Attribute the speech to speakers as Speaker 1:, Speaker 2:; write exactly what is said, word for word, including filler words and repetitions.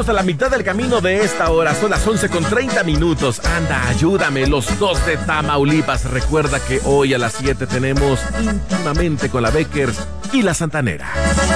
Speaker 1: estamos a la mitad del camino de esta hora. Son las once con treinta minutos. Anda, ayúdame, los dos de Tamaulipas. Recuerda que hoy a las siete tenemos Íntimamente con la Beckers y la Santanera.